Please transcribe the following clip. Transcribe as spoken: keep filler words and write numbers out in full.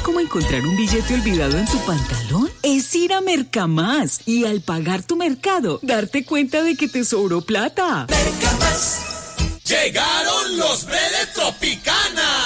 cómo encontrar un billete olvidado en tu pantalón? Es ir a Mercamás y al pagar tu mercado, darte cuenta de que te sobró plata. Mercamás. Llegaron los Bredes Tropicana.